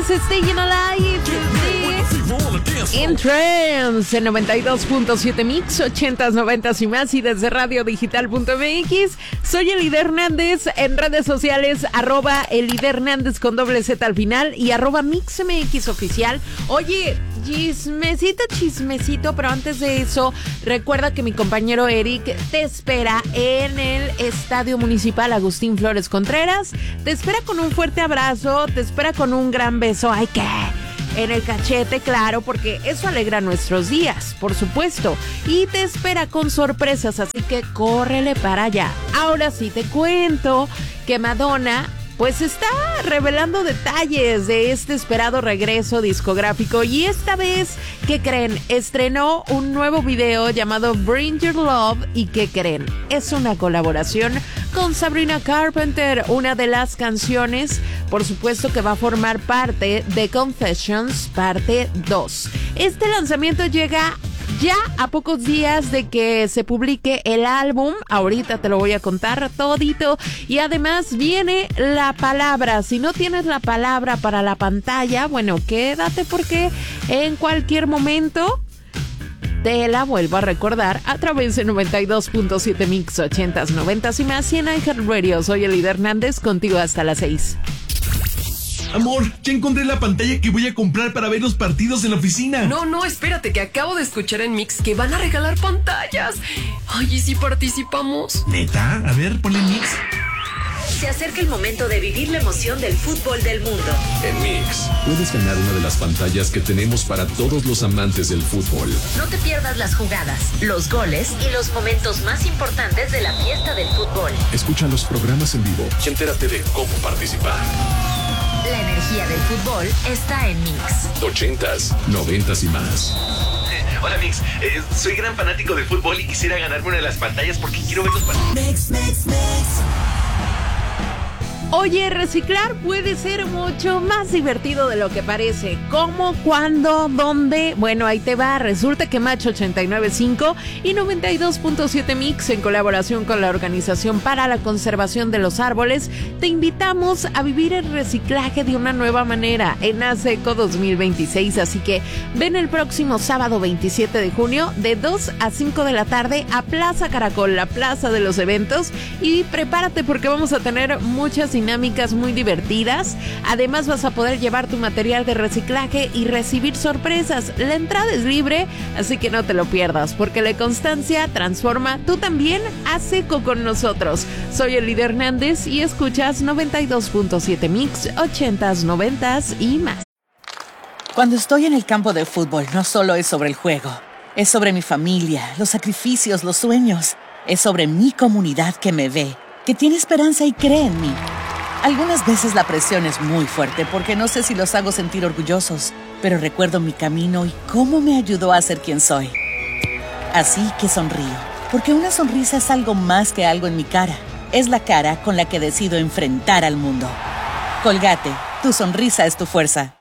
es Staying Alive in Trance en 92.7 Mix, 80s, 90s y más, y desde radiodigital.mx. Soy Elida Hernández, en redes sociales @Elida Hernández con doble Z al final y @MixMX oficial. Oye, chismecito, pero antes de eso, recuerda que mi compañero Eric te espera en el Estadio Municipal Agustín Flores Contreras. Te espera con un fuerte abrazo, te espera con un gran beso. ¡Ay, qué! En el cachete, claro, porque eso alegra nuestros días, por supuesto. Y te espera con sorpresas, así que córrele para allá. Ahora sí te cuento que Madonna pues está revelando detalles de este esperado regreso discográfico. Y esta vez, ¿qué creen? Estrenó un nuevo video llamado Bring Your Love. ¿Y qué creen? Es una colaboración con Sabrina Carpenter, una de las canciones, por supuesto, que va a formar parte de Confessions parte 2. Este lanzamiento llega ya a pocos días de que se publique el álbum. Ahorita te lo voy a contar todito. Y además viene la palabra. Si no tienes la palabra para la pantalla, bueno, quédate porque en cualquier momento te la vuelvo a recordar a través de 92.7 Mix, 80s, 90s y más. Y en iHeartRadio, soy Elida Hernández, contigo hasta las 6. Amor, ya encontré la pantalla que voy a comprar para ver los partidos en la oficina. No, espérate, que acabo de escuchar en Mix que van a regalar pantallas. Ay, ¿y si participamos? ¿Neta? A ver, ponle Mix. Se acerca el momento de vivir la emoción del fútbol del mundo. En Mix, puedes ganar una de las pantallas que tenemos para todos los amantes del fútbol. No te pierdas las jugadas, los goles y los momentos más importantes de la fiesta del fútbol. Escucha los programas en vivo y entérate de cómo participar. La energía del fútbol está en Mix. 80s, 90s y más. Hola Mix, soy gran fanático del fútbol y quisiera ganarme una de las pantallas porque quiero ver los partidos. Mix. Oye, reciclar puede ser mucho más divertido de lo que parece. ¿Cómo? ¿Cuándo? ¿Dónde? Bueno, ahí te va. Resulta que Match 89.5 y 92.7 Mix, en colaboración con la Organización para la Conservación de los Árboles, te invitamos a vivir el reciclaje de una nueva manera en ASECO 2026. Así que ven el próximo sábado 27 de junio de 2 a 5 de la tarde a Plaza Caracol, la plaza de los eventos, y prepárate porque vamos a tener muchas dinámicas muy divertidas. Además vas a poder llevar tu material de reciclaje y recibir sorpresas. La entrada es libre, así que no te lo pierdas, porque la constancia transforma. Tú también haz eco con nosotros. Soy Elida Hernández y escuchas 92.7 Mix, 80s, 90s y más. Cuando estoy en el campo de fútbol, no solo es sobre el juego, es sobre mi familia, los sacrificios, los sueños. Es sobre mi comunidad que me ve, que tiene esperanza y cree en mí. Algunas veces la presión es muy fuerte porque no sé si los hago sentir orgullosos, pero recuerdo mi camino y cómo me ayudó a ser quien soy. Así que sonrío, porque una sonrisa es algo más que algo en mi cara. Es la cara con la que decido enfrentar al mundo. Colgate, tu sonrisa es tu fuerza.